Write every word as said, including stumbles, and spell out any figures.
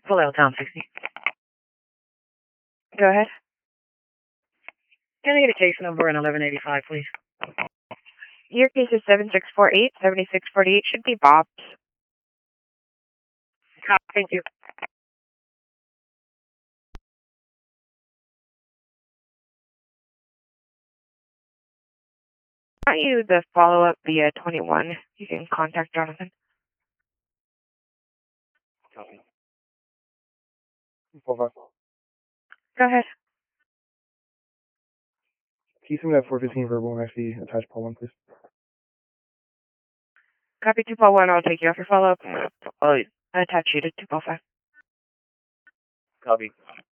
Full L Tom sixty. Go ahead. Can I get a case number and eleven eighty-five, please? Your case is seven six four eight, seven six four eight. Should be Bob's. Thank you. Want you the follow-up via twenty-one. You can contact Jonathan. Copy. Go ahead. Can you send me that four fifteen verbal and actually attach Paul one, please? Copy two Paul one. I'll take you off your follow-up. I'll attach you to two Paul five. Copy.